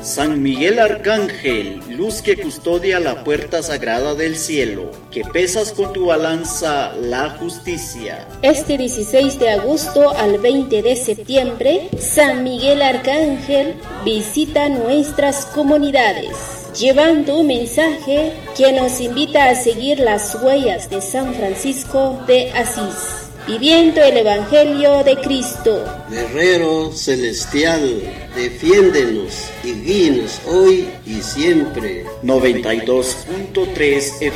San Miguel Arcángel, luz que custodia la puerta sagrada del cielo, que pesas con tu balanza la justicia. Este 16 de agosto al 20 de septiembre, San Miguel Arcángel visita nuestras comunidades, llevando un mensaje que nos invita a seguir las huellas de San Francisco de Asís, viviendo el Evangelio de Cristo. Guerrero celestial, defiéndenos y guíenos hoy y siempre. 92.3